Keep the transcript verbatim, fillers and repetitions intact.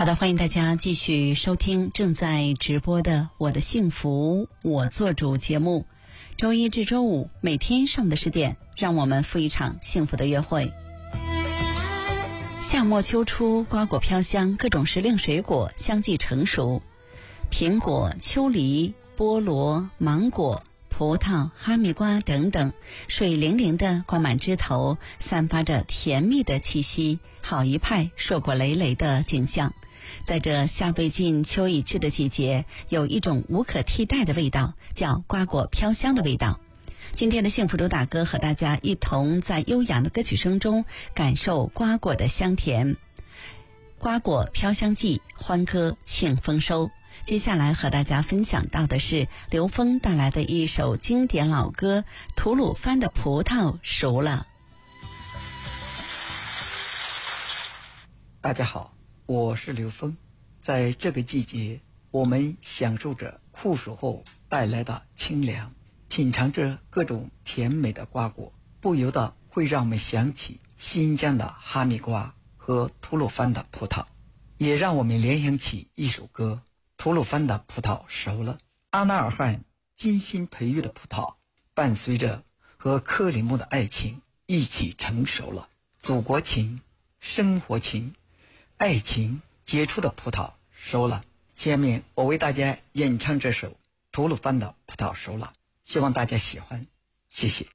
好的，欢迎大家继续收听正在直播的我的幸福我做主节目，周一至周五每天上午的十点，让我们赴一场幸福的约会。夏末秋初，瓜果飘香，各种时令水果相继成熟，苹果、秋梨、菠萝、芒果、葡萄、哈密瓜等等，水灵灵的挂满枝头，散发着甜蜜的气息，好一派硕果累累的景象。在这夏未尽秋已至的季节，有一种无可替代的味道，叫瓜果飘香的味道。今天的幸福主打歌和大家一同在悠扬的歌曲声中感受瓜果的香甜。瓜果飘香季，欢歌庆丰收。接下来和大家分享到的是刘峰带来的一首经典老歌《吐鲁番的葡萄熟了》。 大家好，我是刘峰。在这个季节，我们享受着酷暑后带来的清凉，品尝着各种甜美的瓜果，不由得会让我们想起新疆的哈密瓜和吐鲁番的葡萄，也让我们联想起一首歌《吐鲁番的葡萄熟了》。阿纳尔汗精心培育的葡萄，伴随着和克里木的爱情一起成熟了。祖国情、生活情、爱情结出的葡萄熟了。下面我为大家演唱这首《吐鲁番的葡萄熟了》，希望大家喜欢，谢谢。